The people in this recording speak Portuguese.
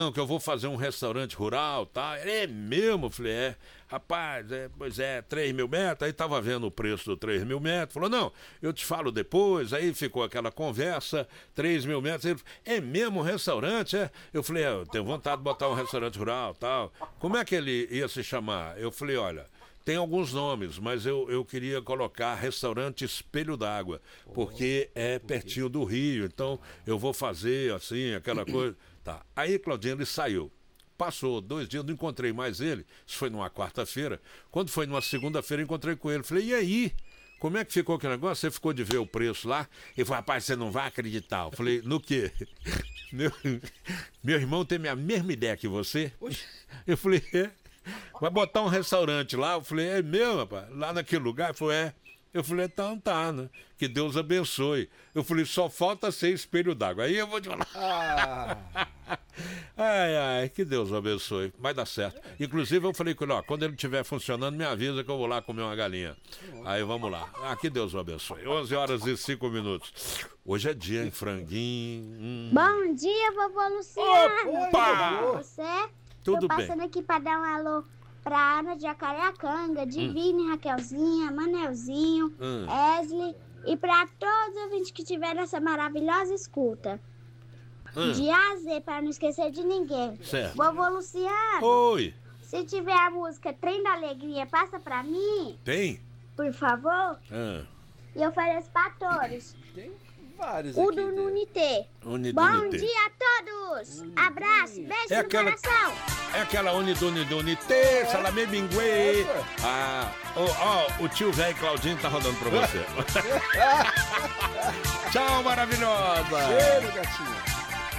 que eu vou fazer um restaurante rural, tá? É mesmo? Eu falei, rapaz, pois é, 3.000 metros, aí tava vendo o preço do 3.000 metros, falou, não, eu te falo depois, aí ficou aquela conversa, 3.000 metros, ele, é mesmo um restaurante, é? Eu falei, eu tenho vontade de botar um restaurante rural, tal, como é que ele ia se chamar? Eu falei, olha, tem alguns nomes, mas eu queria colocar restaurante Espelho d'Água, porque é pertinho do rio, então eu vou fazer assim, aquela coisa. Tá. Aí, Claudinho, ele saiu. Passou 2 dias, não encontrei mais ele. Isso foi numa quarta-feira. Quando foi numa segunda-feira, encontrei com ele. Falei, e aí? Como é que ficou aquele negócio? Você ficou de ver o preço lá? Ele falou, rapaz, você não vai acreditar. Eu falei, no quê? Meu irmão tem a mesma ideia que você. Eu falei, vai botar um restaurante lá? Eu falei, é mesmo, rapaz? Lá naquele lugar? Ele falou, é. Eu falei, então tá, né? Que Deus abençoe. Eu falei, só falta ser Espelho d'Água. Aí eu vou te falar. Ai, que Deus abençoe. Vai dar certo. Inclusive eu falei com ele, ó, quando ele estiver funcionando, me avisa que eu vou lá comer uma galinha. Aí vamos lá. Que Deus abençoe. 11h05. Hoje é dia, hein, franguinho. Bom dia, vovô Luciano. Opa! Você? Tudo Tô bem. passando aqui pra dar um alô pra Ana de Jacareacanga, Divine, Raquelzinha, Manelzinho, Esli e pra todos os ouvintes que tiveram essa maravilhosa escuta. De A a Z, pra não esquecer de ninguém. Certo. Vovô Luciano, Oi. se tiver a música Trem da Alegria, passa pra mim, Tem? por favor. E eu ofereço pra todos. Tem vários O aqui. do Nunité. Unidunité. Bom dia a todos. Abraço, beijo no coração. É aquela Unidunité, salamé binguê. O tio velho Claudinho tá rodando pra você. Tchau, maravilhosa. Cheiro, gatinha.